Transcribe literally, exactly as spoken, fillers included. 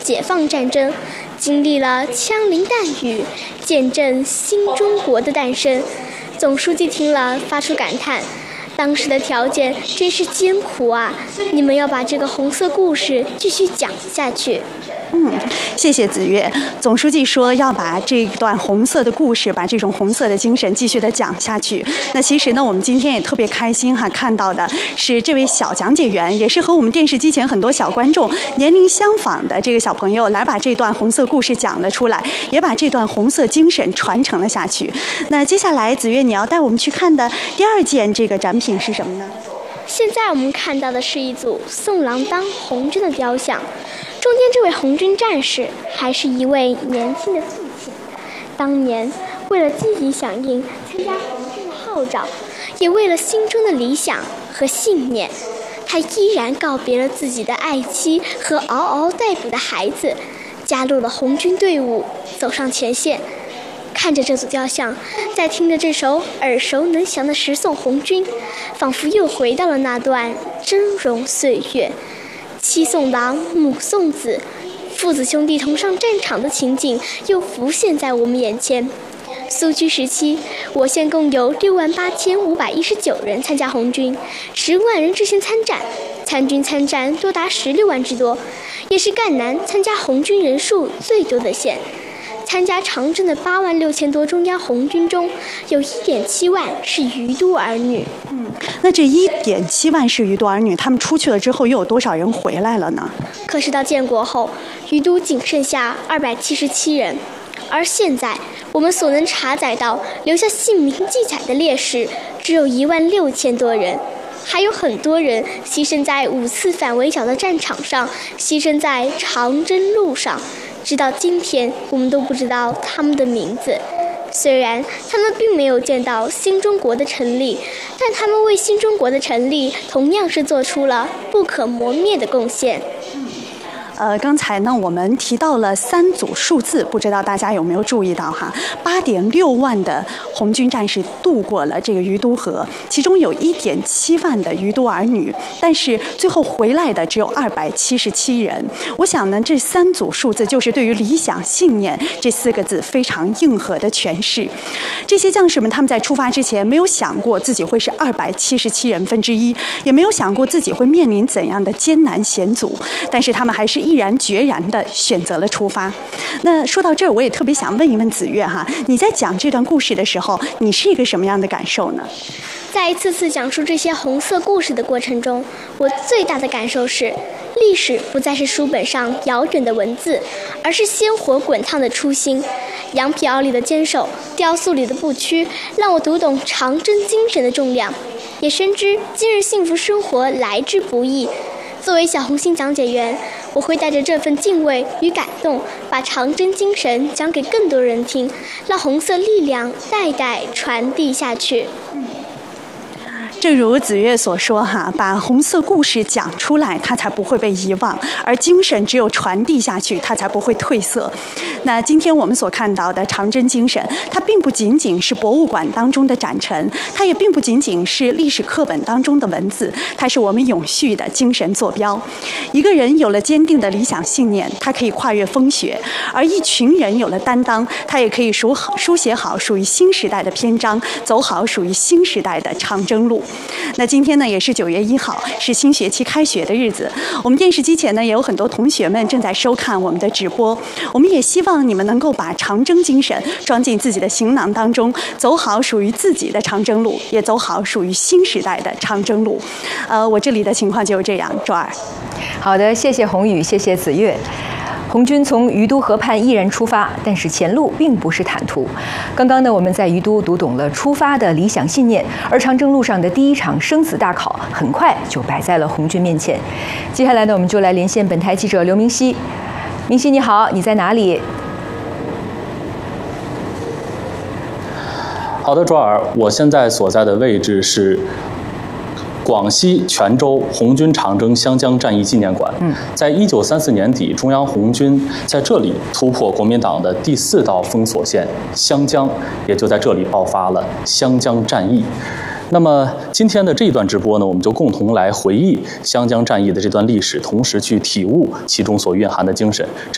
解放战争，经历了枪林弹雨，见证新中国的诞生。总书记听了发出感叹，当时的条件真是艰苦啊！你们要把这个红色故事继续讲下去。 嗯，谢谢子越。总书记说要把这段红色的故事，把这种红色的精神继续的讲下去。那其实呢，我们今天也特别开心哈，看到的是这位小讲解员，也是和我们电视机前很多小观众年龄相仿的这个小朋友，来把这段红色故事讲了出来，也把这段红色精神传承了下去。那接下来，子越你要带我们去看的第二件这个展品是什么呢？ 现在我们看到的是一组宋郎当红军的雕像。中间这位红军战士还是一位年轻的父亲，当年为了积极响应参加红军的号召，也为了心中的理想和信念，他依然告别了自己的爱妻和嗷嗷待哺的孩子，加入了红军队伍，走上前线。看着这组雕像，再听着这首耳熟能详的《十送红军》，仿佛又回到了那段峥嵘岁月。妻送郎，母送子，父子兄弟同上战场的情景又浮现在我们眼前。苏区时期，我县共有六万八千五百一十九人参加红军，十万人之前参战，参军参战多达十六万之多，也是赣南参加红军人数最多的县。参加长征的八万六千多中央红军中，有一点七万是余都儿女。 嗯，那这一点七万是余都儿女，他们出去了之后，又有多少人回来了呢？ 可是到建国后，余都仅剩下二百七十七人，而现在我们所能查载到留下姓名记载的烈士，只有一万六千多人。还有很多人牺牲在五次反围剿的战场上，牺牲在长征路上。直到今天，我们都不知道他们的名字。虽然他们并没有见到新中国的成立，但他们为新中国的成立同样是做出了不可磨灭的贡献。 呃，刚才呢，我们提到了三组数字，不知道大家有没有注意到哈？八点六万的红军战士渡过了这个余都河，其中有一点七万的余都儿女，但是最后回来的只有二百七十七人。我想呢，这三组数字就是对于理想信念这四个字非常硬核的诠释。这些将士们他们在出发之前没有想过自己会是二百七十七人分之一，也没有想过自己会面临怎样的艰难险阻，但是他们还是毅然决然地选择了出发。那说到这儿，我也特别想问一问子越哈，你在讲这段故事的时候，你是一个什么样的感受呢？ 在一次次讲述这些红色故事的过程中，我最大的感受是，历史不再是书本上遥远的文字，而是鲜活滚烫的初心。羊皮袄里的坚守，雕塑里的不屈，让我读懂长征精神的重量，也深知今日幸福生活来之不易。作为小红星讲解员，我会带着这份敬畏与感动，把长征精神讲给更多人听，让红色力量代代传递下去。 正如子越所说哈，把红色故事讲出来，它才不会被遗忘；而精神只有传递下去，它才不会褪色。那今天我们所看到的长征精神，它并不仅仅是博物馆当中的展陈，它也并不仅仅是历史课本当中的文字，它是我们永续的精神坐标。一个人有了坚定的理想信念，他可以跨越风雪；而一群人有了担当，他也可以书好书写好属于新时代的篇章，走好属于新时代的长征路。那今天呢，也是九月一号，是新学期开学的日子。我们电视机前呢，也有很多同学们正在收看我们的直播。我们也希望你们能够把长征精神装进自己的行囊当中，走好属于自己的长征路，也走好属于新时代的长征路。呃，我这里的情况就是这样。周儿， 好的，谢谢宏宇，谢谢子越。红军从余都河畔毅然出发，但是前路并不是坦途。刚刚呢，我们在余都读懂了出发的理想信念，而长征路上的第一场生死大考，很快就摆在了红军面前。接下来呢，我们就来连线本台记者刘明熙。明熙你好，你在哪里？ 好的，卓尔，我现在所在的位置是广西全州红军长征湘江战役纪念馆。嗯，在一九三四年底，中央红军在这里突破国民党的第四道封锁线湘江，也就在这里爆发了湘江战役。那么今天的这一段直播呢，我们就共同来回忆湘江战役的这段历史，同时去体悟其中所蕴含的精神。